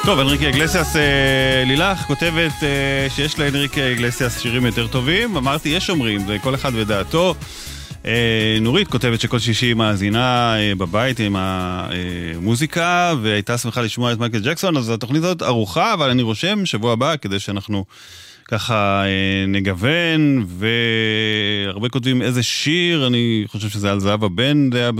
טוב, אנריקה איגלסיאס, לילך כותבת שיש לאנריקה איגלסיאס שירים יותר טובים. אמרתי, יש אומרים, זה כל אחד ודעתו. נורית כותבת שכל שישי מאזינה בבית עם המוזיקה, והייתה שמחה לשמוע את מייקל ג'קסון, אז התוכנית הזאת ארוכה, אבל אני רושם שבוע הבא, כדי שאנחנו ככה נגוון, והרבה כותבים איזה שיר, אני חושב שזה על זהבה בן,